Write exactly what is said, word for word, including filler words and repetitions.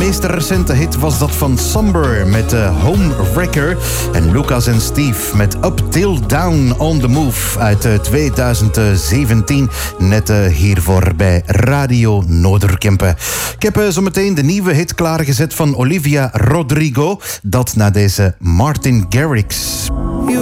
meest recente hit was dat van Somber met uh, Home Wrecker. En Lucas en Steve met Up Till Down on the Move uit uh, twintig zeventien. Net uh, hiervoor bij Radio Noorderkempen. Ik heb uh, zometeen de nieuwe hit klaargezet van Olivia Rodrigo. Dat na deze Martin Garrix.